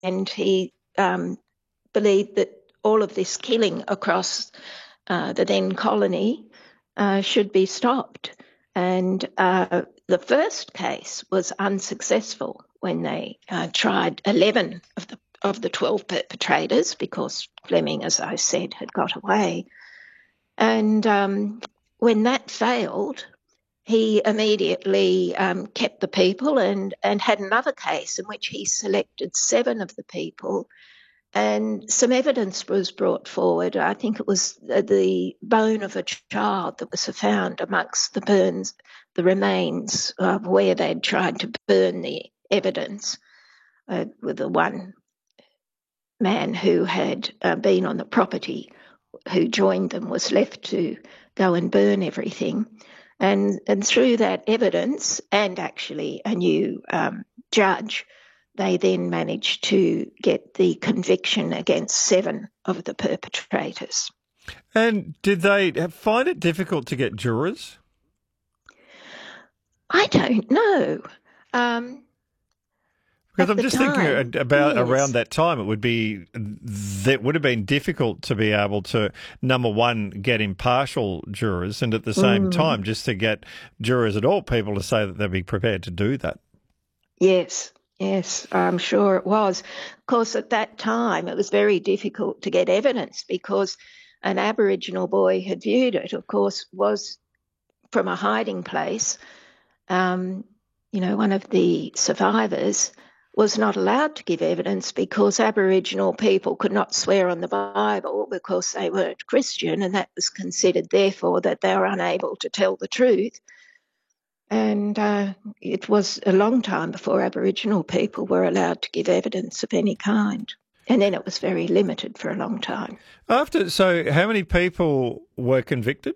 and he believed that all of this killing across the then colony should be stopped. And the first case was unsuccessful when they tried 11 of the 12 perpetrators, because Fleming, as I said, had got away. And when that failed, he immediately kept the people and had another case in which he selected 7 of the people, and some evidence was brought forward. I think it was the bone of a child that was found amongst the remains of where they'd tried to burn the evidence, with the one man who had been on the property who joined them was left to go and burn everything. And through that evidence, and actually a new judge, they then managed to get the conviction against 7 of the perpetrators. And did they find it difficult to get jurors? I don't know. Because I'm just thinking about around that time, it would have been difficult to be able to, number one, get impartial jurors, and at the same time, just to get jurors at all, people to say that they'd be prepared to do that. Yes, I'm sure it was. Of course, at that time, it was very difficult to get evidence because an Aboriginal boy had viewed it, of course, was from a hiding place. One of the survivors was not allowed to give evidence because Aboriginal people could not swear on the Bible because they weren't Christian, and that was considered, therefore, that they were unable to tell the truth. And it was a long time before Aboriginal people were allowed to give evidence of any kind. And then it was very limited for a long time. So how many people were convicted?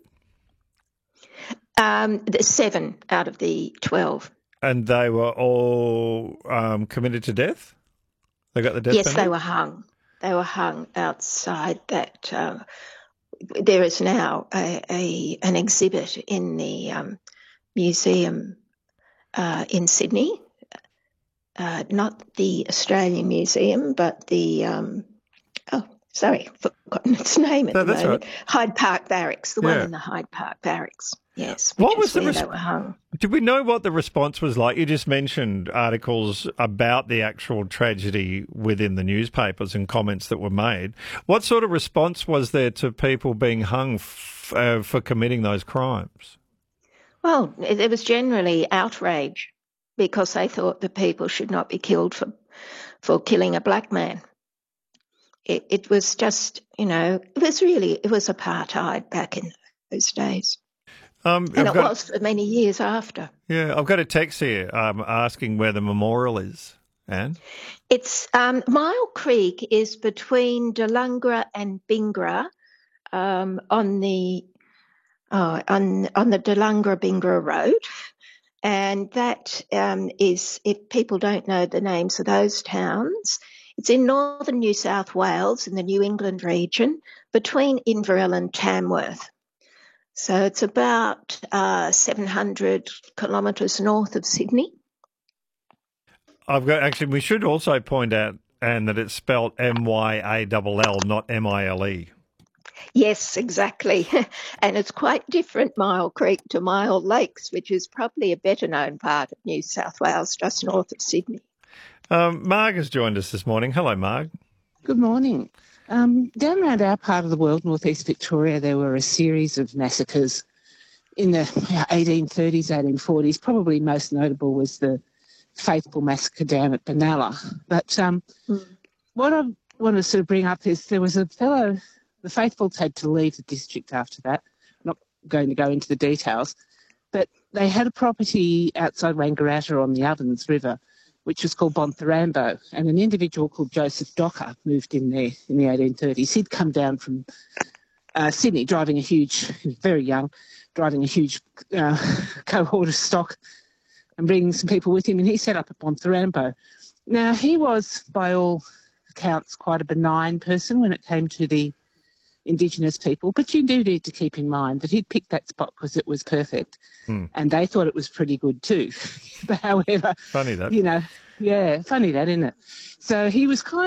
7 out of the 12. And they were all committed to death? They got the death penalty? Yes, they were hung. They were hung outside that. There is now an exhibit in the museum in Sydney, not the Australian Museum, but the forgotten its name at the moment. Right. Hyde Park Barracks, the one in the Hyde Park Barracks. Yes. What was they were hung. Did we know what the response was like? You just mentioned articles about the actual tragedy within the newspapers and comments that were made. What sort of response was there to people being hung for committing those crimes? Well, there was generally outrage because they thought that people should not be killed for killing a black man. It was just, it was apartheid back in those days. And it was for many years after. Yeah, I've got a text here asking where the memorial is, Anne. It's Myall Creek is between Delungra and Bingra on the Delungra-Bingra Road. And that is, if people don't know the names of those towns, it's in northern New South Wales in the New England region between Inverell and Tamworth. So it's about 700 kilometres north of Sydney. We should also point out, Anne, that it's spelled M-Y-A-L-L, not M-I-L-E. Yes, exactly. And it's quite different, Myall Creek, to Myall Lakes, which is probably a better known part of New South Wales, just north of Sydney. Marg has joined us this morning. Hello, Marg. Good morning. Down around our part of the world, northeast Victoria, there were a series of massacres in the 1830s, 1840s. Probably most notable was the Faithful Massacre down at Benalla. But what I want to sort of bring up is there was a fellow, the Faithfuls had to leave the district after that. I'm not going to go into the details, but they had a property outside Wangaratta on the Ovens River, which was called Bontharambo, and an individual called Joseph Docker moved in there in the 1830s. He'd come down from Sydney, very young, driving a huge cohort of stock and bringing some people with him, and he set up at Bontharambo. Now, he was, by all accounts, quite a benign person when it came to the Indigenous people. But you do need to keep in mind that he'd picked that spot because it was perfect. And they thought it was pretty good too. But however, Funny that. funny that, isn't it? So he was kind